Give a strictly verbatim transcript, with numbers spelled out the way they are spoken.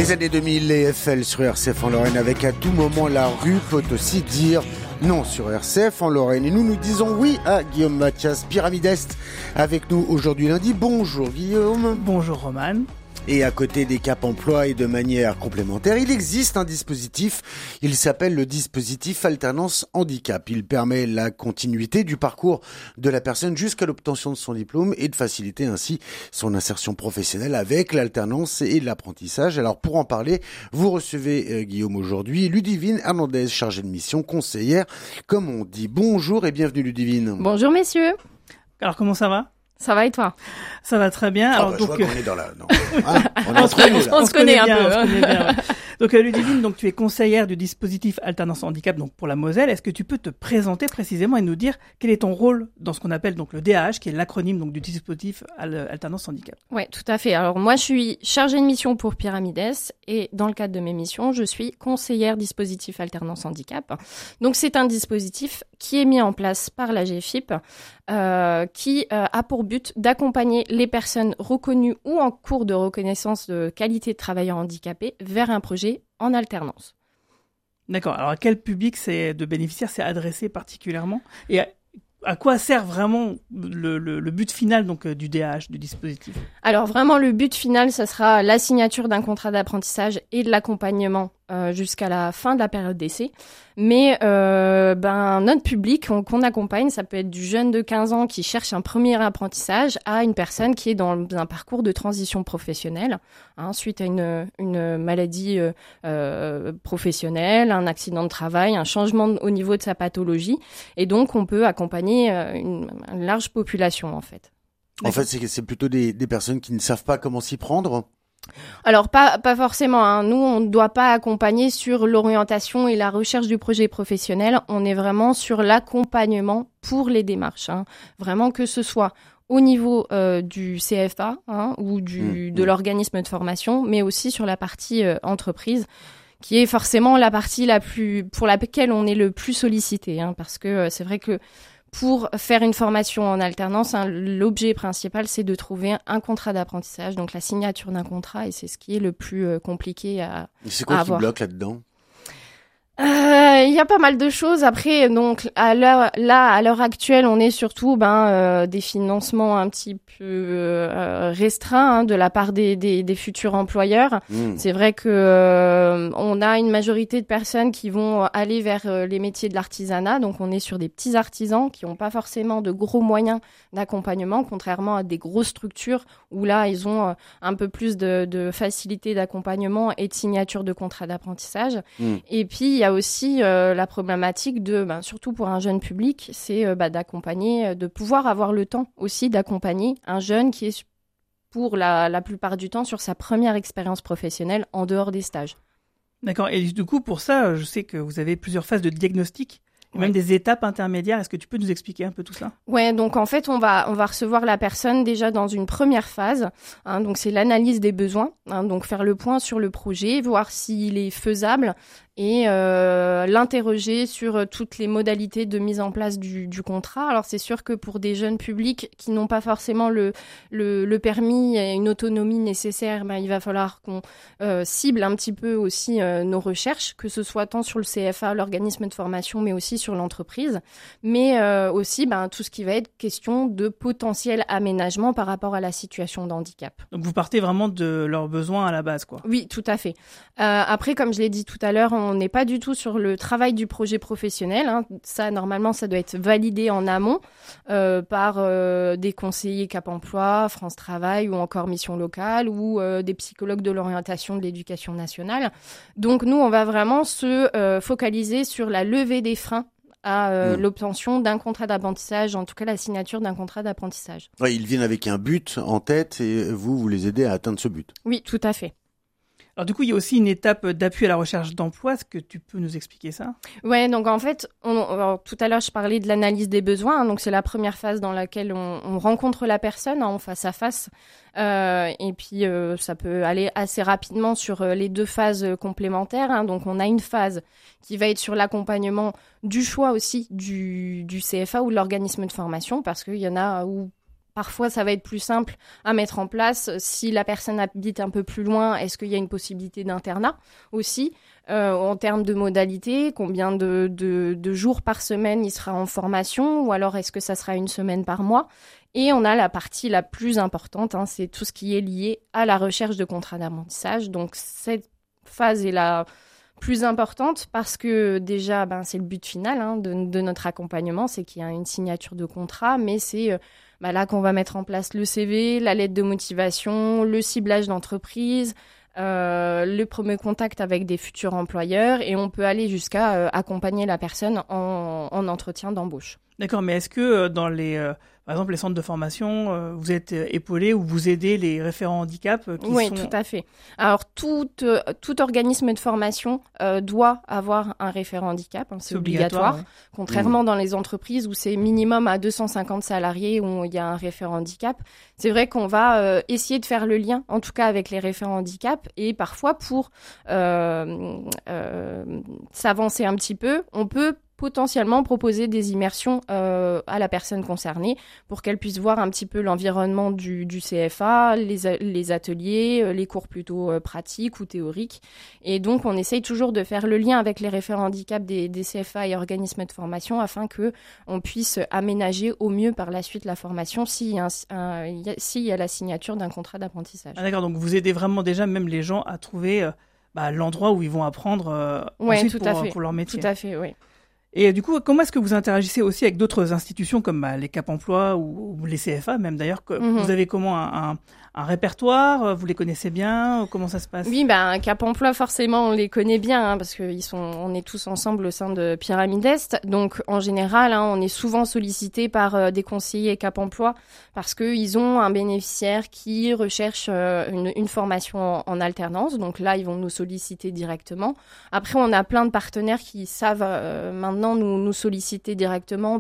Les années deux mille, les F L sur R C F en Lorraine, avec à tout moment la rue peut aussi dire non sur R C F en Lorraine. Et nous, nous disons oui à Guillaume Mathias, Pyramide Est, avec nous aujourd'hui lundi. Bonjour Guillaume. Bonjour Roman. Et à côté des Cap Emploi et de manière complémentaire, il existe un dispositif. Il s'appelle le dispositif Alternance Handicap. Il permet la continuité du parcours de la personne jusqu'à l'obtention de son diplôme et de faciliter ainsi son insertion professionnelle avec l'alternance et l'apprentissage. Alors pour en parler, vous recevez euh, Guillaume aujourd'hui, Ludivine Hernandez, chargée de mission, conseillère, comme on dit. Bonjour et bienvenue Ludivine. Bonjour messieurs. Alors comment ça va ? Ça va et toi ? Ça va très bien. Alors oh bah, donc je vois qu'on est dans la non. Hein, on, est entre nous, là. on se connaît un bien, peu. On se Hein. connaît bien, ouais. Donc euh, Ludivine, donc tu es conseillère du dispositif Alternance Handicap donc pour la Moselle. Est-ce que tu peux te présenter précisément et nous dire quel est ton rôle dans ce qu'on appelle donc le D A H, qui est l'acronyme donc du dispositif Alternance Handicap ? Ouais, tout à fait. Alors moi, je suis chargée de mission pour Pyramide Est et dans le cadre de mes missions, je suis conseillère dispositif Alternance Handicap. Donc c'est un dispositif qui est mis en place par la G F I P, euh, qui euh, a pour but d'accompagner les personnes reconnues ou en cours de reconnaissance de qualité de travailleurs handicapés vers un projet en alternance. D'accord. Alors à quel public c'est de bénéficiaires c'est adressé particulièrement ? Et à, à quoi sert vraiment le, le, le but final donc du D A H, du dispositif ? Alors vraiment, le but final, ça sera la signature d'un contrat d'apprentissage et de l'accompagnement euh, jusqu'à la fin de la période d'essai. Mais euh, ben notre public qu'on, qu'on accompagne, ça peut être du jeune de quinze ans qui cherche un premier apprentissage à une personne qui est dans un parcours de transition professionnelle, hein, suite à une, une maladie euh, euh, professionnelle, un accident de travail, un changement au niveau de sa pathologie. Et donc, on peut accompagner euh, une, une large population, en fait. En fait, c'est, c'est plutôt des, des personnes qui ne savent pas comment s'y prendre. Alors, pas, pas forcément. Hein. Nous, on ne doit pas accompagner sur l'orientation et la recherche du projet professionnel. On est vraiment sur l'accompagnement pour les démarches. Hein. Vraiment que ce soit au niveau euh, du C F A hein, ou du, mmh, de mmh. l'organisme de formation, mais aussi sur la partie euh, entreprise, qui est forcément la partie la plus pour laquelle on est le plus sollicité. Hein, parce que euh, c'est vrai que pour faire une formation en alternance, hein, l'objet principal, c'est de trouver un contrat d'apprentissage, donc la signature d'un contrat, et c'est ce qui est le plus euh, compliqué à, et c'est quoi à qui avoir. bloque là-dedans ? Il euh, y a pas mal de choses. Après, donc à l'heure, là, à l'heure actuelle, on est surtout ben euh, des financements un petit peu euh, restreints hein, de la part des, des, des futurs employeurs. Mmh. C'est vrai que euh, on a une majorité de personnes qui vont aller vers euh, les métiers de l'artisanat. Donc, on est sur des petits artisans qui n'ont pas forcément de gros moyens d'accompagnement, contrairement à des grosses structures où là, ils ont euh, un peu plus de, de facilité d'accompagnement et de signature de contrat d'apprentissage. Mmh. Et puis, il y a aussi euh, la problématique de, ben, surtout pour un jeune public, c'est euh, bah, d'accompagner, de pouvoir avoir le temps aussi d'accompagner un jeune qui est pour la, la plupart du temps sur sa première expérience professionnelle en dehors des stages. D'accord. Et du coup, pour ça, je sais que vous avez plusieurs phases de diagnostic. Et même ouais. des étapes intermédiaires. Est-ce que tu peux nous expliquer un peu tout ça ? Ouais, donc en fait, on va on va recevoir la personne déjà dans une première phase. Hein, donc c'est l'analyse des besoins. Hein, donc faire le point sur le projet, voir s'il est faisable et euh, l'interroger sur toutes les modalités de mise en place du, du contrat. Alors c'est sûr que pour des jeunes publics qui n'ont pas forcément le le, le permis et une autonomie nécessaire, ben, il va falloir qu'on euh, cible un petit peu aussi euh, nos recherches, que ce soit tant sur le C F A, l'organisme de formation, mais aussi sur l'entreprise, mais euh, aussi ben, tout ce qui va être question de potentiel aménagement par rapport à la situation de handicap. Donc vous partez vraiment de leurs besoins à la base, quoi. Oui, tout à fait. Euh, après, comme je l'ai dit tout à l'heure, on n'est pas du tout sur le travail du projet professionnel. Hein. Ça, normalement, ça doit être validé en amont euh, par euh, des conseillers Cap Emploi, France Travail ou encore Mission Locale ou euh, des psychologues de l'orientation de l'éducation nationale. Donc nous, on va vraiment se euh, focaliser sur la levée des freins à euh, mmh. l'obtention d'un contrat d'apprentissage, en tout cas la signature d'un contrat d'apprentissage. Ouais, ils viennent avec un but en tête et vous, vous les aidez à atteindre ce but. Oui, tout à fait. Alors du coup, il y a aussi une étape d'appui à la recherche d'emploi. Est-ce que tu peux nous expliquer ça ? Ouais, donc en fait, on, alors, tout à l'heure, je parlais de l'analyse des besoins. Hein, donc c'est la première phase dans laquelle on, on rencontre la personne hein, en face à face. Euh, et puis euh, ça peut aller assez rapidement sur euh, les deux phases euh, complémentaires. Hein. Donc on a une phase qui va être sur l'accompagnement du choix aussi du, du C F A ou de l'organisme de formation, parce qu'il y en a où Parfois, ça va être plus simple à mettre en place. Si la personne habite un peu plus loin, est-ce qu'il y a une possibilité d'internat aussi euh, en termes de modalités, combien de, de, de jours par semaine il sera en formation, ou alors est-ce que ça sera une semaine par mois? Et on a la partie la plus importante, hein, c'est tout ce qui est lié à la recherche de contrats d'apprentissage. Donc, cette phase est la plus importante parce que déjà, ben, c'est le but final hein, de, de notre accompagnement, c'est qu'il y a une signature de contrat, mais c'est... Euh, Bah là qu'on va mettre en place le C V, la lettre de motivation, le ciblage d'entreprise, euh, le premier contact avec des futurs employeurs et on peut aller jusqu'à euh, accompagner la personne en, en entretien d'embauche. D'accord, mais est-ce que euh, dans les, euh, par exemple, les centres de formation, euh, vous êtes euh, épaulé ou vous aidez les référents handicap euh, qui Oui, sont... tout à fait. Alors, tout, euh, tout organisme de formation euh, doit avoir un référent handicap, hein, c'est, c'est obligatoire, obligatoire ouais. Contrairement mmh. dans les entreprises où c'est minimum à deux cent cinquante salariés où il y a un référent handicap. C'est vrai qu'on va euh, essayer de faire le lien, en tout cas avec les référents handicap, et parfois pour euh, euh, s'avancer un petit peu, on peut potentiellement proposer des immersions euh, à la personne concernée pour qu'elle puisse voir un petit peu l'environnement du, du C F A, les, les ateliers, les cours plutôt euh, pratiques ou théoriques. Et donc, on essaye toujours de faire le lien avec les référents handicap des, des C F A et organismes de formation afin qu'on puisse aménager au mieux par la suite la formation s'il y a, un, un, y a, s'il y a la signature d'un contrat d'apprentissage. Ah, d'accord, donc vous aidez vraiment déjà même les gens à trouver euh, bah, l'endroit où ils vont apprendre euh, ouais, ensuite tout pour, à fait. pour leur métier. Tout à fait, oui. Et du coup, comment est-ce que vous interagissez aussi avec d'autres institutions comme bah, les Cap Emploi ou, ou les C F A même d'ailleurs que, mm-hmm. Vous avez comment un, un, un répertoire? Vous les connaissez bien? Comment ça se passe? Oui, ben Cap Emploi forcément on les connaît bien hein, parce que ils sont, on est tous ensemble au sein de Pyramide Est. Donc en général, hein, on est souvent sollicité par euh, des conseillers Cap Emploi parce que ils ont un bénéficiaire qui recherche euh, une, une formation en, en alternance. Donc là, ils vont nous solliciter directement. Après, on a plein de partenaires qui savent euh, maintenant nous, nous solliciter directement